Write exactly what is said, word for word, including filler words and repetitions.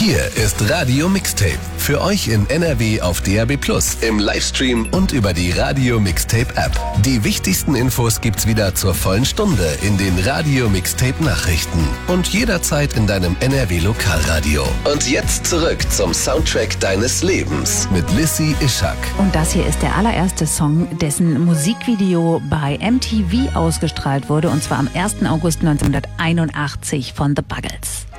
Hier ist Radio Mixtape. Für euch in N R W auf D A B plus, im Livestream und über die Radio Mixtape App. Die wichtigsten Infos gibt's wieder zur vollen Stunde in den Radio Mixtape Nachrichten und jederzeit in deinem N R W Lokalradio. Und jetzt zurück zum Soundtrack deines Lebens mit Lissy Ishak. Und das hier ist der allererste Song, dessen Musikvideo bei M T V ausgestrahlt wurde, und zwar am ersten August neunzehnhunderteinundachtzig von The Buggles.